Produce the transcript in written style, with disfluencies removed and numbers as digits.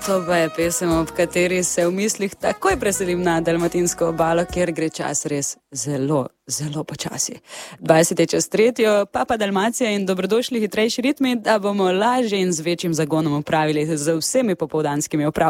To pa je pesem, ob kateri se v mislih takoj preselim na dalmatinsko obalo, kjer gre čas res zelo, zelo počasi. 20:03, Papa Dalmacija in dobrodošli hitrejši ritmi, da bomo lažje in z večjim zagonom upravili z vsemi popoldanskimi opravki.